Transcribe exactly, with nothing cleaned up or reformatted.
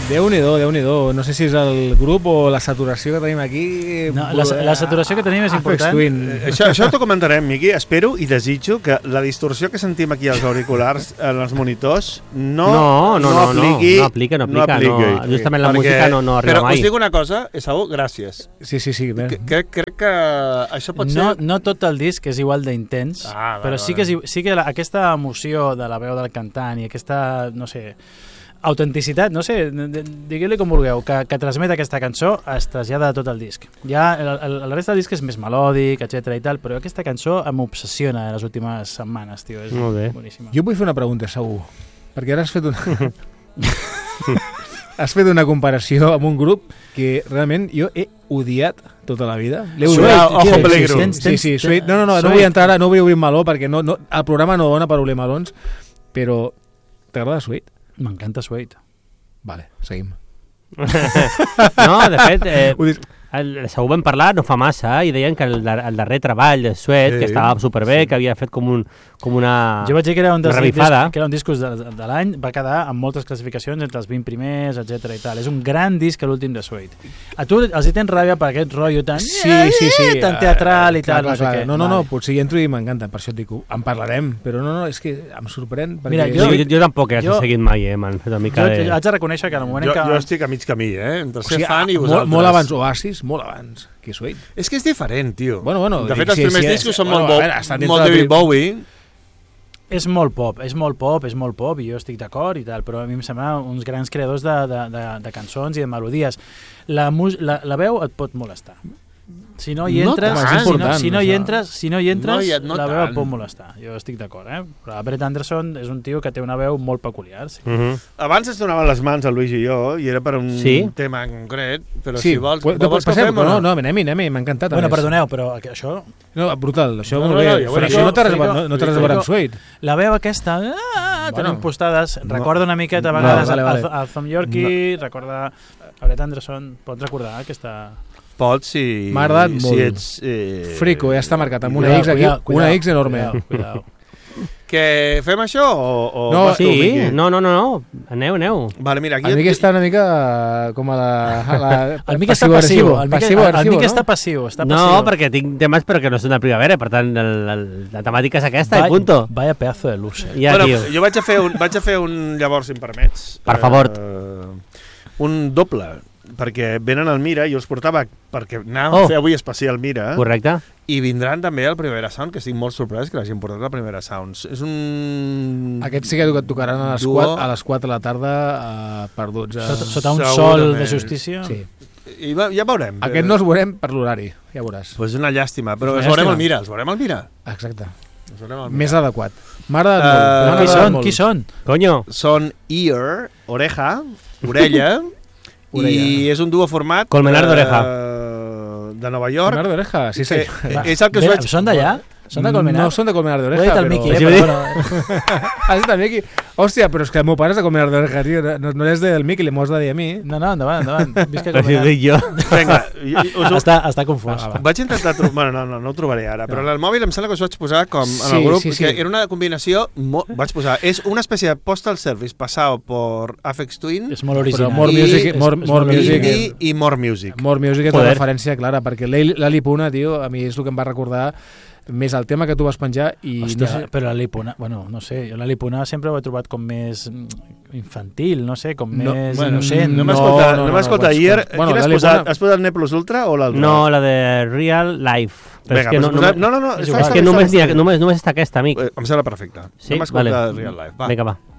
Déu-n'hi-do, Déu-n'hi-do. No sé si és el grup o la saturació que tenim aquí. No, la, la saturació que tenim és important. Eh, això, això t'ho comentarem, Miqui. Espero i desitjo que la distorsió que sentim aquí als auriculars, en els monitors, no, no, no, no, no, apliqui, no aplica, no aplica. No apliqui. No, justament la Perquè, música no, no arriba però mai. Però us dic una cosa, Esaú, gràcies. Sí, sí, sí. Crec, crec que això pot no, ser... No tot el disc és igual d'intens, ah, però sí que, és, sí que la, aquesta emoció de la veu del cantant i aquesta, no sé, autenticitat, no sé, digueu-li com vulgueu, que, que transmet aquesta cançó es trasllada a tot el disc. Ja el, el, el resta del disc és més melòdic, etcètera i tal, però aquesta cançó m'obsessiona les últimes setmanes, tio, és molt bé. Boníssima. Jo vull fer una pregunta, segur, perquè ara has fet una... has fet una comparació amb un grup que realment jo he odiat tota la vida. L'he odiat. Ojo peligro. Sí, sí, Sweet. No, no, no, no vull entrar ara, no vull obrir meló perquè no, no, el programa no dona per obrir melons, però t'agrada Sweet? M'encanta Sweet. Vale, seguim. No, de fet, eh, el, segur vam parlar no fa massa i deien que el, el darrer treball de Sweet, sí, que estava superbé, sí, que havia fet com, un, com una jo vaig dir que era un dels revifada. Disc, que era un discos de, de l'any, va quedar amb moltes classificacions entre els vint primers, etcètera i tal. És un gran disc l'últim de Sweet. A tu els hi tens ràbia per aquest rotllo tan, sí, sí, sí, tan teatral i clar, tal. Clar, no, sé clar. què. no, no, no, vale. potser hi entro i m'encanta, per això et dic, en parlarem, però no, no, és que em sorprèn. Perquè... Mira, jo, jo, jo tampoc he jo, seguit mai, eh, m'han fet una mica jo, de... Jo haig de reconèixer que en el moment jo, que... Jo estic a mig camí, eh, entre ser o sigui, fan i molt, vosaltres. Molt abans Oasis, molt abans que Sweet. És que és diferent, tio. Bueno, bueno, de fet, dic, els primers sí, sí, discos sí, són bueno, molt, veure, molt David Bowie. És molt pop, és molt pop, és molt pop i jo estic d'acord i tal, però a mi em sembla uns grans creadors de, de, de, de cançons i de melodies. La, la, la veu et pot molestar. Si no hi entres, no si, no, si no hi entres, si no hi entres, no hi, no la veu tant. et pot molestar. Jo estic d'acord, eh? Però Brett Anderson és un tio que té una veu molt peculiar. Sí. Uh-huh. Abans es donaven les mans a Luis i jo i era per un sí? tema concret, però sí. si vols, no, no vols passem, que fem o no? no? No, anem-hi, anem-hi, m'ha encantat. Bueno, perdoneu, però això... No, brutal, això no, molt no, bé. no, Però això no té res a veure amb Sweet. La veu aquesta, ah, tenim bueno, postades, no. recorda una miqueta a vegades no, vale, vale. al Thom Yorke, no. recorda a Brett Anderson, pots recordar aquesta... Pots, si, m'ha agradat si molt. ets... Eh... Frico, ja està marcat amb una cuidao, X aquí, cuidao, cuidao, una X enorme. Cuidao, cuidao. Que fem això o, o no, sí, tu, no, no, no, no, aneu, aneu. Vale, mira, aquí el Miqui està una mica com a la... A la el Miqui està passiu, el Miqui no? està passiu, està no, passiu. perquè tinc temes però que no són de primavera, per tant el, el, la temàtica és aquesta Va, i punto. Vaya pedazo de loser. Ja, bueno, tio. jo vaig a fer un, vaig a fer un llavors, si em permets. Per favor. Uh, un doble, perquè venen al Mira, jo els portava perquè anàvem oh. a fer avui especial Mira. Correcte. I vindran també al Primera Sound, que estic molt sorprès que l'hagin portat al Primera Sounds. És un... Aquests sí que tocaran a les, quatre, a les quatre de la tarda uh, perduts. Uh... Sota, sota un sol de justícia? Sí. I va, ja veurem. Aquest no els veurem per l'horari, ja veuràs. Pues és una llàstima, però els veurem al Mira, els veurem al Mira. Exacte. Al Més adequat. M'ha agradat uh, molt. Qui són? Qui són? Coño. Són Ear, oreja, orella, i és un duo format... Colmenar d'oreja. Uh, de Nova York. Colmenar d'oreja, sí, sí. Que, és el que us vaig... Són d'allà? Són de Colmenar? No són de Colmenar d'oreja, però... Ho he dit el Miqui, eh? Però... Has dit el Miqui? Hòstia, però és que el meu pare és de Colmenar d'oreja, tio. No, no és del Miqui, li m'ho has de dir a mi. No, no, endavant, endavant. Visca Colmenar. Ho dic jo. Vinga. Us... Està, està confós. Va, va. Vaig intentar... Tro... Bueno, no, no, no ho trobaré ara, però en el mòbil em sembla que us vaig posar com en el grup, sí, sí, sí. que era una combinació... Mo... Vaig posar... És una espècie de postal service passado por Aphex Twin. És molt original. Però More Music... More, more music i, i More Music. More Music és Poder. Una referència clara, perquè l'Ali Puna, tio, a mi és el que em va recordar més el tema que tu vas penjar i... Ostres, no... però l'Ali Puna, bueno, no sé, jo l'Ali Puna sempre ho he trobat com més infantil, no sé, com no, més bueno, innocent. No m'ha escoltat, no, no, no, no Ier. Bueno, Quina has posat? Puna... Has posat Ne Plus Ultra o l'altra? No, la de Real Life. Però Venga, és que no, posat... no, no, no, és, és que només, només, només està aquesta, amic. Em sembla perfecte. Sí? No m'ha escoltat vale. Real Life. Va. Vinga, va.